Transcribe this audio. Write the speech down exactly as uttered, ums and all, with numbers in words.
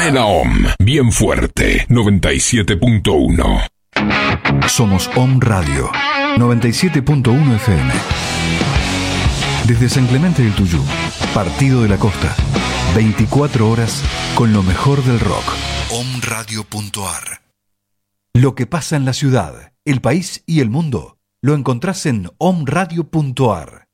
Suena O M, bien fuerte, noventa y siete punto uno. Somos O M Radio, noventa y siete punto uno F M. Desde San Clemente del Tuyú, Partido de la Costa, veinticuatro horas con lo mejor del rock. omradio punto ar. Lo que pasa en la ciudad, el país y el mundo, lo encontrás en omradio punto ar.